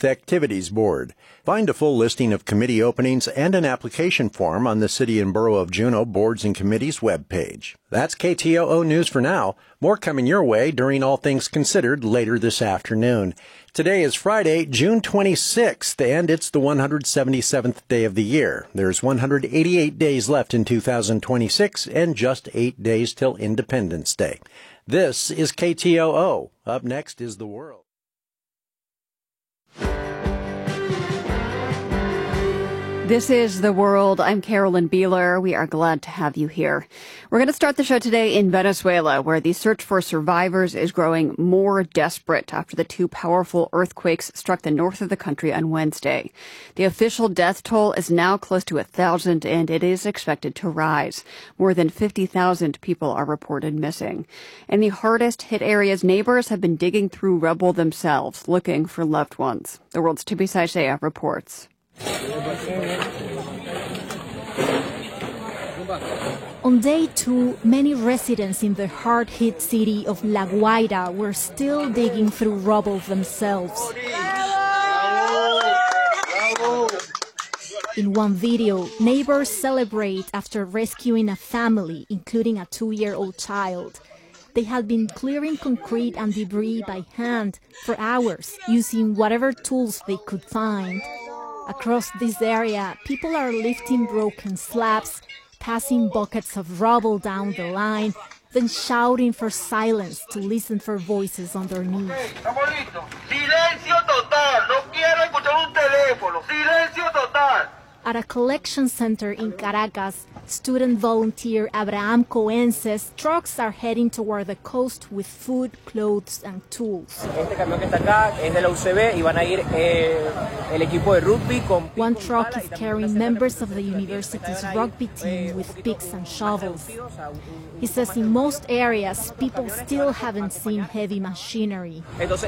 Youth Activities Board. Find a full listing of committee openings and an application form on the City and Borough of Juneau Boards and Committees webpage. That's KTOO News for now. More coming your way during All Things Considered later this afternoon. Today is Friday, June 26th, and it's the 177th day of the year. There's 188 days left in 2026 and just 8 days till Independence Day. This is KTOO. Up next is The World. This is The World. I'm Carolyn Beeler. We are glad to have you here. We're going to start the show today in Venezuela, where the search for survivors is growing more desperate after the two powerful earthquakes struck the north of the country on Wednesday. The official death toll is now close to 1,000, and it is expected to rise. More than 50,000 people are reported missing. In the hardest hit areas, neighbors have been digging through rubble themselves, looking for loved ones. The World's Tubi Saishea reports. On day 2, many residents in the hard-hit city of La Guaira were still digging through rubble themselves. In one video, neighbors celebrate after rescuing a family, including a 2-year-old child. They had been clearing concrete and debris by hand for hours, using whatever tools they could find. Across this area, people are lifting broken slabs, passing buckets of rubble down the line, then shouting for silence to listen for voices underneath. At a collection center in Caracas, student volunteer Abraham Cohen says trucks are heading toward the coast with food, clothes, and tools. One truck is carrying members of the university's rugby team with picks and shovels. He says in most areas, people still haven't seen heavy machinery.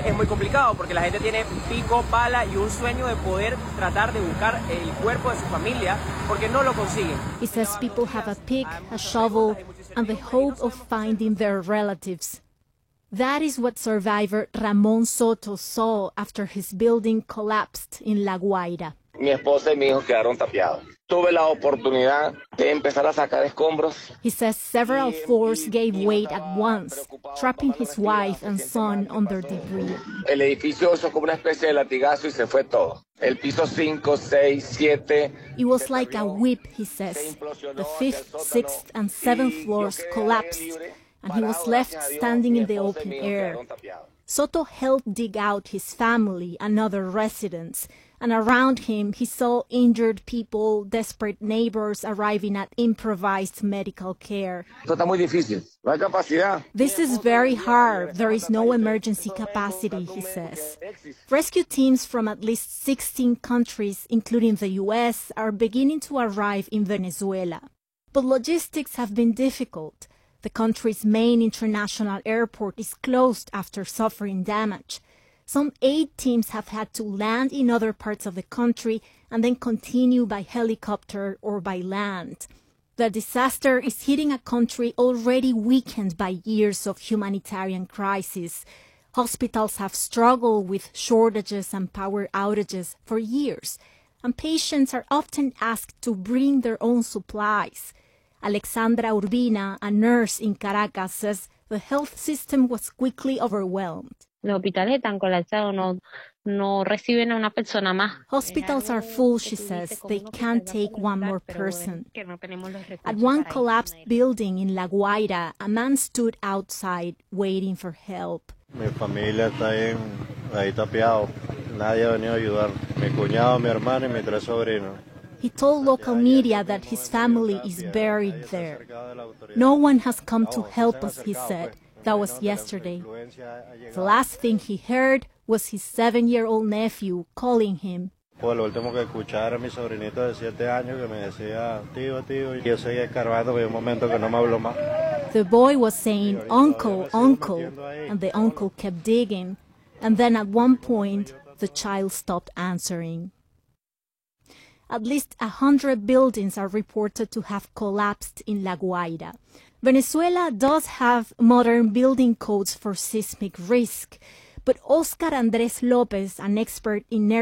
He says people have a pick, a shovel, and the hope of finding their relatives. That is what survivor Ramon Soto saw after his building collapsed in La Guaira. Mi esposa y mi hijo quedaron tapiados. Tuve la oportunidad de empezar a sacar escombros. He says several floors gave way at once, trapping his wife and son under debris. El edificio hizo como una especie de latigazo y se fue todo. El piso 5, 6, 7. It was like a whip, he says. The 5th, 6th, and 7th floors collapsed, and he was left standing in the open air. Soto helped dig out his family and other residents, and around him he saw injured people, desperate neighbors arriving at improvised medical care. This is very hard. There is no emergency capacity, he says. Rescue teams from at least 16 countries, including the U.S., are beginning to arrive in Venezuela. But logistics have been difficult. The country's main international airport is closed after suffering damage. Some 8 teams have had to land in other parts of the country and then continue by helicopter or by land. The disaster is hitting a country already weakened by years of humanitarian crisis. Hospitals have struggled with shortages and power outages for years, and patients are often asked to bring their own supplies. Alexandra Urbina, a nurse in Caracas, says the health system was quickly overwhelmed. Hospitals are full, she says. They can't take one more person. At one collapsed building in La Guaira, a man stood outside waiting for help. Mi familia está ahí tapiado. Nadie ha venido a ayudar. Mi cuñado, mi hermano y mis 3 sobrinos. He told local media that his family is buried there. No one has come to help us, he said. That was yesterday. The last thing he heard was his 7-year-old nephew calling him. Pues lo último que escuchaba era mi sobrinito de 7 años que me decía, tío, tío, y yo seguía escarbando, pero hay un momento que no me habló más. The boy was saying, uncle, uncle, and the uncle kept digging. And then at one point, the child stopped answering. At least 100 buildings are reported to have collapsed in La Guaira. Venezuela does have modern building codes for seismic risk, but Oscar Andrés Lopez, an expert in